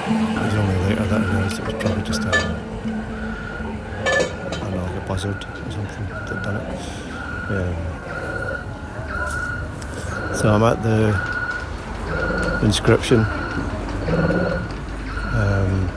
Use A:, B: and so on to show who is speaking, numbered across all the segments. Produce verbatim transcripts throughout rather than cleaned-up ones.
A: It was only later that I realised it was probably just a, I don't know, like a buzzard or something that done it. Um, so I'm at the inscription. Um,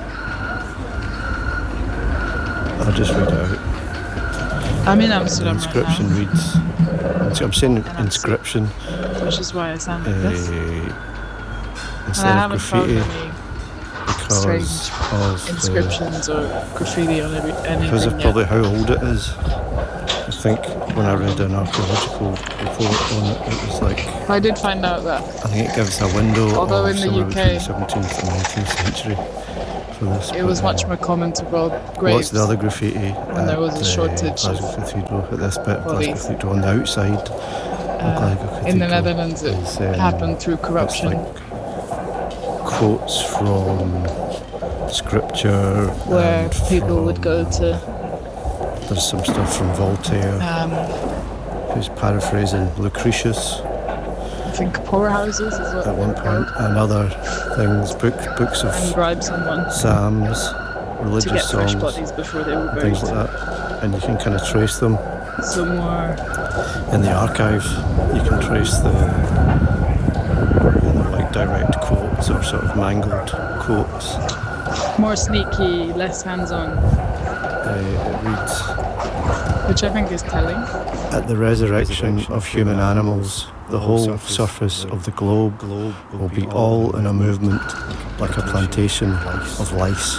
A: I'll just read it out.
B: I'm in Amsterdam
A: The inscription
B: right now.
A: reads, I'm saying inscription,
B: Which is why I sound like
A: uh,
B: this. And
A: instead
B: I
A: of
B: haven't found
A: graffiti,
B: any
A: because
B: strange
A: of
B: inscriptions
A: the,
B: or graffiti on every, anything
A: because of
B: yet.
A: probably how old it is. I think when I read an archaeological report on it, it was like,
B: I did find out that
A: I think it gives a window
B: although
A: of
B: in the
A: somewhere
B: U
A: between
B: K
A: the seventeenth and nineteenth century for this.
B: it
A: but,
B: was
A: uh,
B: much more common to build graves.
A: What's the other graffiti
B: when there was a
A: at, uh,
B: shortage
A: Glasgow
B: of
A: Cathedral, at this bit of Glasgow
B: bodies.
A: Cathedral on the outside of
B: Uh,
A: Glasgow Cathedral?
B: in the Netherlands it
A: is, um,
B: happened through corruption.
A: It's like quotes from scripture,
B: where
A: and
B: people
A: from,
B: would go to
A: There's some stuff from Voltaire,
B: um,
A: who's paraphrasing Lucretius
B: I think poorhouses is what
A: at one
B: they're
A: point,
B: called,
A: and other things, book, books
B: and
A: of
B: bribe someone
A: psalms,
B: to
A: religious
B: get fresh
A: songs,
B: bodies before they were
A: and
B: buried.
A: things like that, and you can kind of trace them.
B: So more
A: In the archive, you can trace the, you know, like direct quotes or sort of mangled quotes.
B: more sneaky, less hands-on,
A: Uh, it reads,
B: which I think is telling.
A: at the resurrection of human animals, the whole surface of the globe will be all in a movement like a plantation of lice.